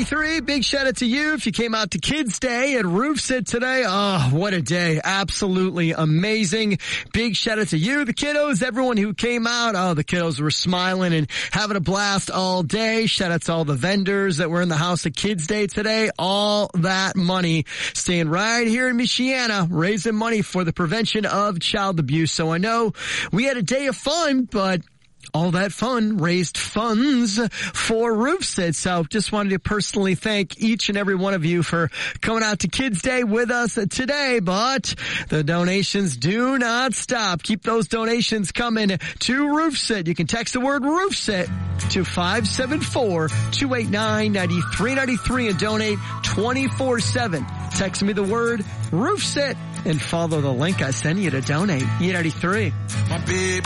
E93, big shout out to you if you came out to Kids Day at Roofsit today. Oh, what a day. Absolutely amazing. Big shout out to you, the kiddos, everyone who came out. Oh, the kiddos were smiling and having a blast all day. Shout out to all the vendors that were in the house at Kids Day today. All that money staying right here in Michiana, raising money for the prevention of child abuse. So I know we had a day of fun, but all that fun raised funds for Roofsit. So just wanted to personally thank each and every one of you for coming out to Kids Day with us today. But the donations do not stop. Keep those donations coming to Roofsit. You can text the word Roofsit to 574-289-9393 and donate 24/7. Text me the word Roofsit and follow the link I send you to donate. E93.